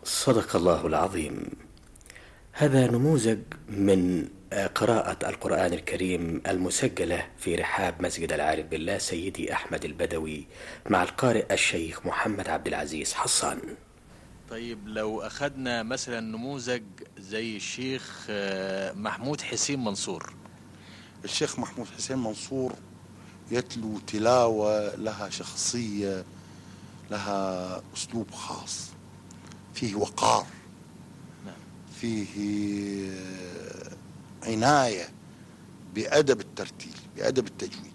صدق الله العظيم. هذا نموذج من قراءة القرآن الكريم المسجلة في رحاب مسجد العارف بالله سيدي أحمد البدوي مع القارئ الشيخ محمد عبد العزيز حسان. طيب لو أخدنا مثلا نموذج زي الشيخ محمود حسين منصور. الشيخ محمود حسين منصور يتلو تلاوة لها شخصية، لها أسلوب خاص، فيه وقار، فيه عناية بأدب الترتيل، بأدب التجويد.